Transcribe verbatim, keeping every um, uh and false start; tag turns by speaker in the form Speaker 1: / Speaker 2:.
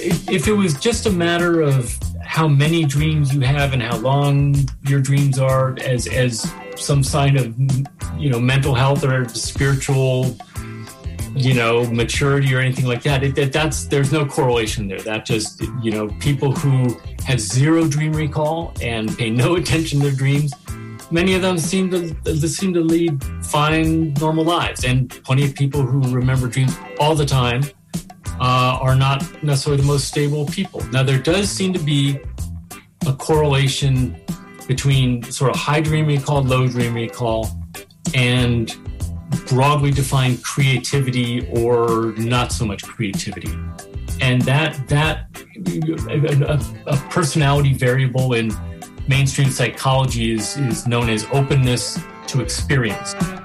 Speaker 1: if, if it was just a matter of how many dreams you have and how long your dreams are as as some sign of, you know, mental health or spiritual, you know, maturity or anything like that, it, it, that's there's no correlation there. That just, you know, people who have zero dream recall and pay no attention to their dreams, many of them seem to seem to lead fine, normal lives. And plenty of people who remember dreams all the time uh, are not necessarily the most stable people. Now, there does seem to be a correlation between sort of high dream recall, low dream recall, and broadly defined creativity or not so much creativity. And that that a, a personality variable in mainstream psychology is, is known as openness to experience.